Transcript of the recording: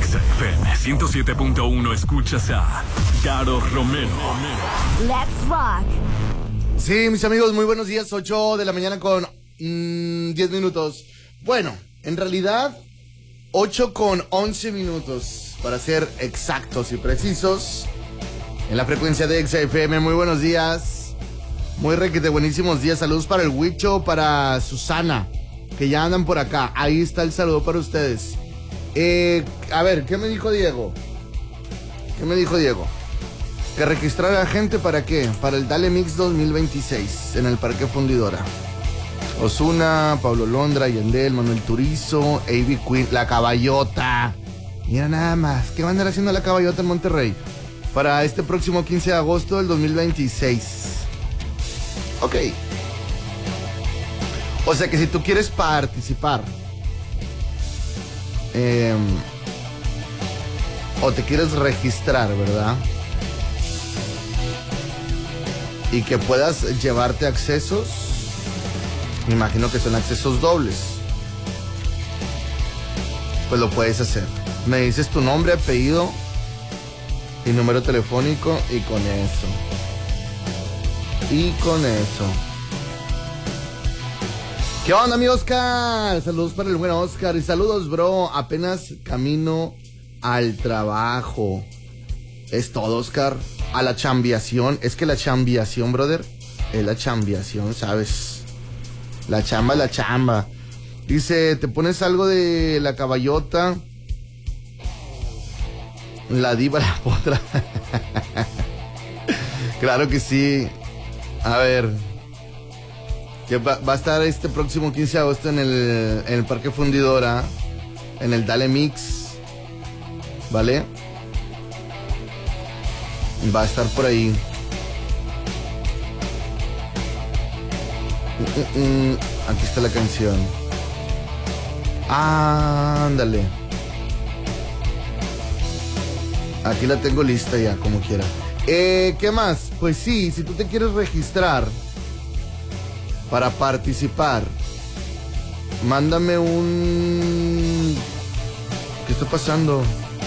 Exa FM 107.1 escuchas a Caro Romero. Let's rock. Sí, mis amigos, muy buenos días. 8 de la mañana con 10 minutos. Bueno, en realidad 8 con 11 minutos para ser exactos y precisos. En la frecuencia de Exa FM, muy buenos días. Muy requete buenísimos días. Saludos para el Huicho, para Susana, que ya andan por acá. Ahí está el saludo para ustedes. A ver, ¿qué me dijo Diego? Que registrar a gente ¿para qué? Para el Dale Mix 2026 en el Parque Fundidora. Ozuna, Pablo Londra, Yandel, Manuel Turizo, A.B. Queen, La Caballota. Mira nada más, ¿qué va a andar haciendo La Caballota en Monterrey? Para este próximo 15 de agosto del 2026. Ok. O sea que si tú quieres participar o te quieres registrar, ¿verdad? Y que puedas llevarte accesos, me imagino que son accesos dobles, pues lo puedes hacer. Me dices tu nombre, apellido y número telefónico y con eso. ¿Qué onda, mi Oscar? Saludos para el buen Oscar. Y saludos, bro. Apenas camino al trabajo. Es todo, Oscar. A la chambiación. Es que la chambiación, brother, es la chambiación, ¿sabes? La chamba es la chamba. Dice, ¿te pones algo de La Caballota? La diva, la potra. Claro que sí. A ver, que va a estar este próximo 15 de agosto en el Parque Fundidora, en el Dale Mix, ¿vale? Va a estar por ahí. Aquí está la canción. Ándale. Aquí la tengo lista ya, como quiera. ¿Qué más? Pues sí, si tú te quieres registrar para participar, mándame un... ¿Qué está pasando?